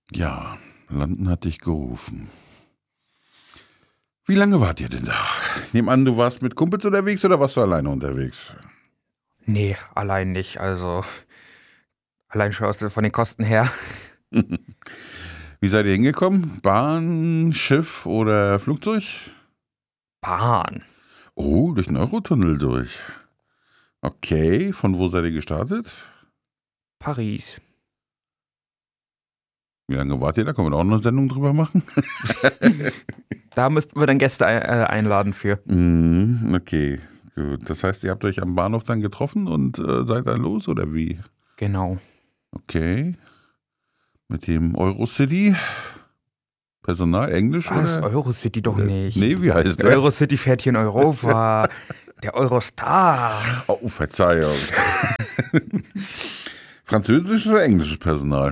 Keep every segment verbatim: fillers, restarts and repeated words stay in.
Ja, London hat dich gerufen. Wie lange wart ihr denn da? Ich nehme an, du warst mit Kumpels unterwegs oder warst du alleine unterwegs? Nee, allein nicht. Also allein schon aus, von den Kosten her. Wie seid ihr hingekommen? Bahn, Schiff oder Flugzeug? Bahn. Oh, durch den Eurotunnel durch. Okay, von wo seid ihr gestartet? Paris. Wie lange wart ihr da? Können wir da auch noch eine Sendung drüber machen? Da müssten wir dann Gäste ein, äh, einladen für. Mm, okay, gut. Das heißt, ihr habt euch am Bahnhof dann getroffen und äh, seid dann los oder wie? Genau. Okay. Mit dem Eurocity? Personal, Englisch Was? oder? Eurocity doch oder? nicht. Nee, wie heißt Der der? Eurocity fährt hier in Europa. Der Eurostar. Oh, Verzeihung. Französisches oder englisches Personal?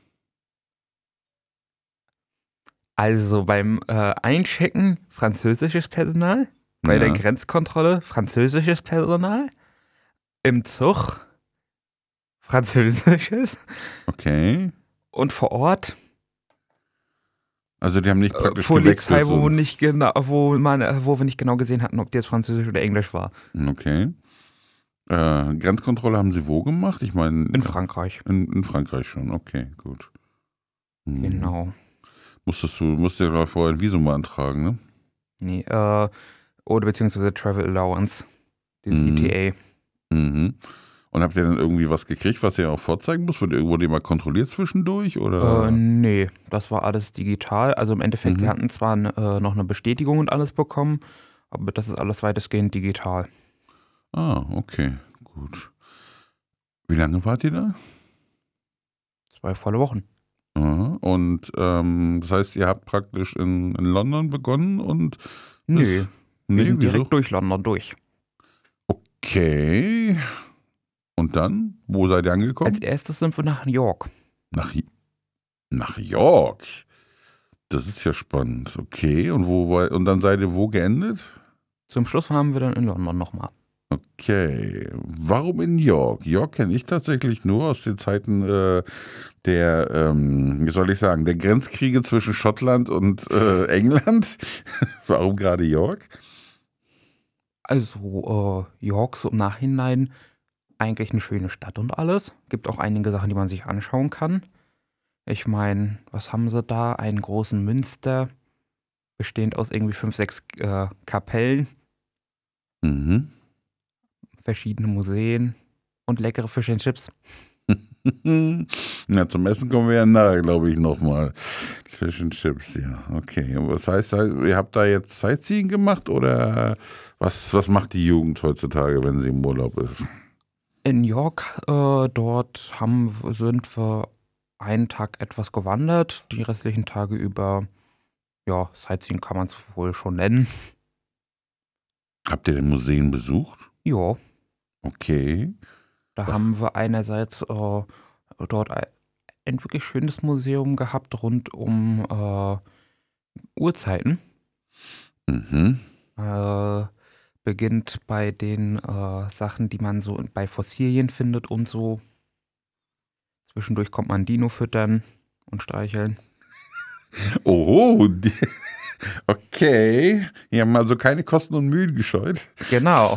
Also beim äh, Einchecken französisches Personal. Bei Ja. der Grenzkontrolle französisches Personal. Im Zug französisches. Okay. Und vor Ort Also die haben nicht äh, praktisch Polizei, gewechselt. wo, So. nicht genau, wo, man, äh, wo wir nicht genau gesehen hatten, ob die jetzt Französisch oder Englisch war. Okay. Äh, Grenzkontrolle haben sie wo gemacht? Ich meine. In Frankreich. In, in Frankreich schon, okay, gut. Hm. Genau. Musstest du, musst du ja vorher ein Visum beantragen, ne? Nee, äh, oder beziehungsweise Travel Allowance. Dieses Mhm. E T A. Mhm. Und habt ihr dann irgendwie was gekriegt, was ihr auch vorzeigen muss? Wurde irgendwo jemand kontrolliert zwischendurch? Oder? Äh, nee, das war alles digital. Also im Endeffekt, Mhm. wir hatten zwar äh, noch eine Bestätigung und alles bekommen, aber das ist alles weitestgehend digital. Ah, okay, gut. Wie lange wart ihr da? Zwei volle Wochen. Aha. Und ähm, das heißt, ihr habt praktisch in, in London begonnen und. Nö, bis- wir nee, sind wieso? direkt durch London durch. Okay. Und dann? Wo seid ihr angekommen? Als erstes sind wir nach New York. Nach, nach York. Das ist ja spannend. Okay. Und wo war- und dann seid ihr wo geendet? Zum Schluss waren wir dann in London nochmal. Okay. Warum in York? York kenne ich tatsächlich nur aus den Zeiten äh, der, ähm, wie soll ich sagen, der Grenzkriege zwischen Schottland und äh, England. Warum gerade York? Also äh, York so im Nachhinein eigentlich eine schöne Stadt und alles. Gibt auch einige Sachen, die man sich anschauen kann. Ich meine, was haben sie da? Einen großen Münster, bestehend aus irgendwie fünf, sechs äh, Kapellen, Mhm. verschiedene Museen und leckere Fish and Chips. Na, zum Essen kommen wir ja nachher, glaube ich, nochmal. Fish and Chips, ja. Okay. Und was heißt, ihr habt da jetzt Sightseeing gemacht oder was, was macht die Jugend heutzutage, wenn sie im Urlaub ist? In New York, äh, dort haben, sind wir einen Tag etwas gewandert, die restlichen Tage über, ja, Sightseeing kann man es wohl schon nennen. Habt ihr denn Museen besucht? Ja, Okay. da Ach. haben wir einerseits äh, dort ein, ein wirklich schönes Museum gehabt rund um äh, Uhrzeiten. Mhm. Äh, beginnt bei den äh, Sachen, die man so bei Fossilien findet und so. Zwischendurch kommt man Dino füttern und streicheln. Oh, die, okay. Die haben also keine Kosten und Mühen gescheut. Genau.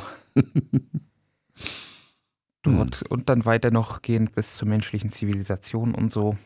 Hm. Dort und dann weiter noch gehend bis zur menschlichen Zivilisation und so.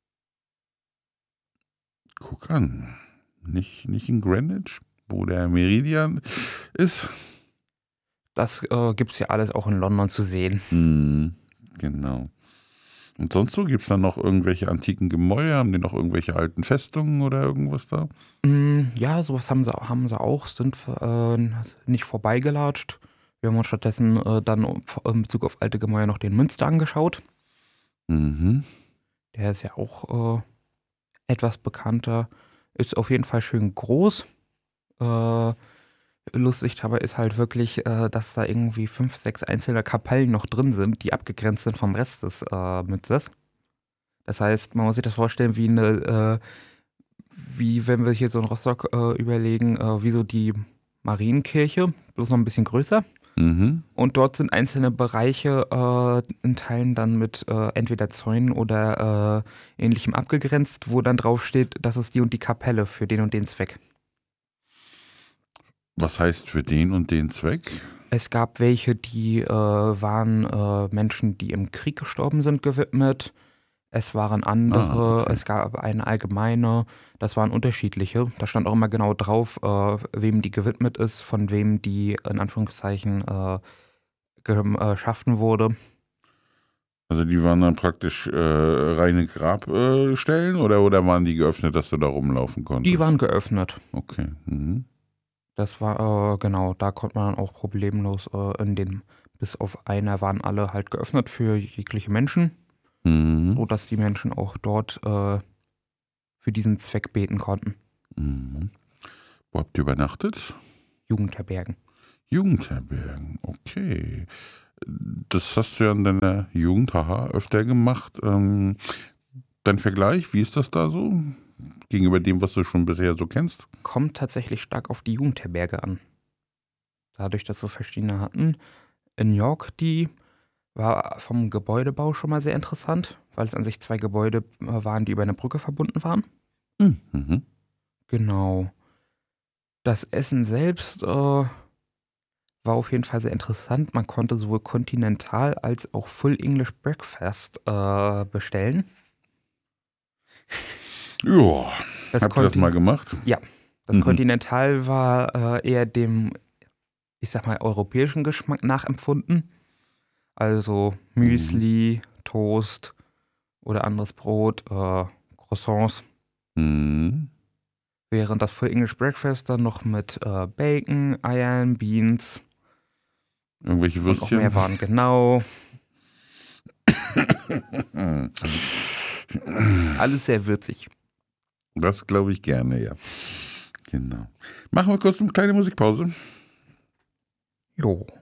Guck an. Nicht, nicht in Greenwich, wo der Meridian ist. Das äh, gibt es ja alles auch in London zu sehen. Hm, genau. Und sonst so? Gibt es da noch irgendwelche antiken Gemäuer? Haben die noch irgendwelche alten Festungen oder irgendwas da? Mm, ja, sowas haben sie, haben sie auch, sind äh, nicht vorbeigelatscht. Wir haben uns stattdessen äh, dann in Bezug auf alte Gemäuer noch den Münster angeschaut. Mhm. Der ist ja auch äh, etwas bekannter. Ist auf jeden Fall schön groß. Äh, lustig dabei ist halt wirklich, äh, dass da irgendwie fünf, sechs einzelne Kapellen noch drin sind, die abgegrenzt sind vom Rest des äh, Münsters. Das heißt, man muss sich das vorstellen wie eine, äh, wie wenn wir hier so in Rostock äh, überlegen, äh, wie so die Marienkirche, bloß noch ein bisschen größer. Mhm. Und dort sind einzelne Bereiche äh, in Teilen dann mit äh, entweder Zäunen oder äh, ähnlichem abgegrenzt, wo dann drauf steht, das ist die und die Kapelle für den und den Zweck. Was heißt für den und den Zweck? Es gab welche, die äh, waren äh, Menschen, die im Krieg gestorben sind, gewidmet. Es waren andere, Ah, okay. es gab eine allgemeine, das waren unterschiedliche. Da stand auch immer genau drauf, äh, wem die gewidmet ist, von wem die in Anführungszeichen äh, geschaffen wurde. Also die waren dann praktisch äh, reine Grabstellen oder, oder waren die geöffnet, dass du da rumlaufen konntest? Die waren geöffnet. Okay. Mhm. Das war, äh, genau, da konnte man dann auch problemlos äh, in den, bis auf einer waren alle halt geöffnet für jegliche Menschen, Mhm. so dass die Menschen auch dort äh, für diesen Zweck beten konnten. Mhm. Wo habt ihr übernachtet? Jugendherbergen. Jugendherbergen, okay. Das hast du ja in deiner Jugend, haha, öfter gemacht. Ähm, dein Vergleich, wie ist das da so? Gegenüber dem, was du schon bisher so kennst? Kommt tatsächlich stark auf die Jugendherberge an. Dadurch, dass wir verschiedene hatten. In York, die war vom Gebäudebau schon mal sehr interessant, weil es an sich zwei Gebäude äh, waren, die über eine Brücke verbunden waren. Mhm. Genau. Das Essen selbst äh, war auf jeden Fall sehr interessant. Man konnte sowohl Continental als auch Full English Breakfast äh, bestellen. Ja, Das habt ihr das Conti- mal gemacht? Ja, das Mhm. Continental war äh, eher dem, ich sag mal, europäischen Geschmack nachempfunden. Also Müsli, Toast oder anderes Brot, äh, Croissants. Mhm. Während das Full English Breakfast dann noch mit äh, Bacon, Eiern, Beans Irgendwelche und noch Würstchen? mehr waren. Genau. Alles sehr würzig. Das glaube ich gerne, ja. Genau. Machen wir kurz eine kleine Musikpause. Jo.